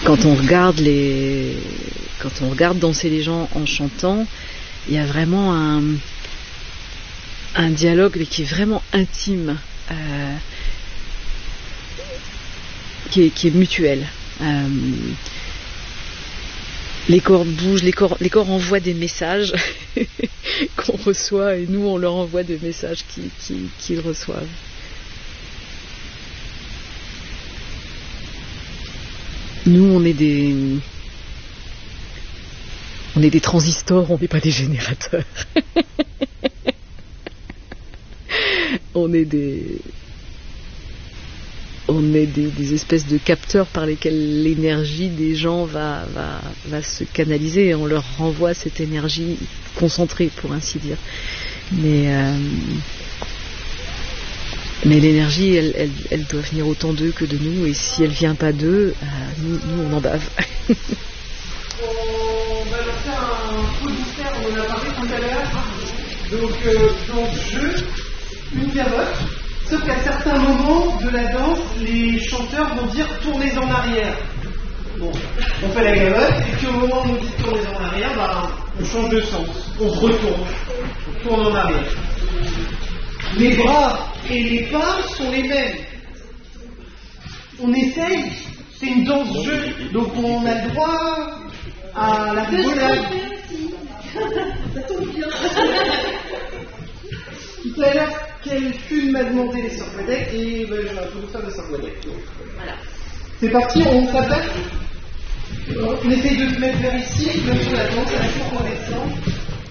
quand on regarde danser les gens en chantant, il y a vraiment un dialogue qui est vraiment intime, qui est mutuel. Les corps bougent, les corps envoient des messages qu'on reçoit, et nous on leur envoie des messages qu'ils reçoivent. Nous on est des transistors, on n'est pas des générateurs. On est des espèces de capteurs par lesquels l'énergie des gens va se canaliser, et on leur renvoie cette énergie concentrée, pour ainsi dire. Mais l'énergie, elle doit venir autant d'eux que de nous, et si elle vient pas d'eux, nous on en bave. On va leur faire un coup de mystère, on en a parlé tout à l'heure. Donc dans le jeu, une gavotte. Sauf qu'à certains moments de la danse, les chanteurs vont dire « tournez en arrière ». Bon, on fait la gavotte, et puis au moment où on dit « tournez en arrière », on change de sens, on se retourne, on tourne en arrière. Les bras et les pas sont les mêmes. On essaye, c'est une danse-jeu, donc on a le droit à la rigolade. Ça tombe bien. Tout à l'heure, quelqu'une m'a demandé les sorguedecs, et je vais vous faire des sorguedecs. Voilà. C'est parti, on s'attaque. On essaye de se mettre vers ici, le sur la danse, à la fois on descend.